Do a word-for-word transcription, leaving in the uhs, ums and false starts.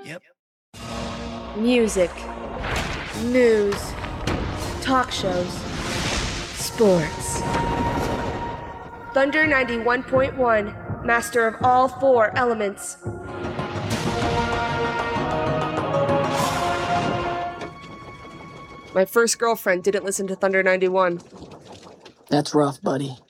Yep. Music, news, talk shows, sports. Thunder ninety-one point one, master of all four elements. My first girlfriend didn't listen to Thunder ninety-one. That's rough, buddy.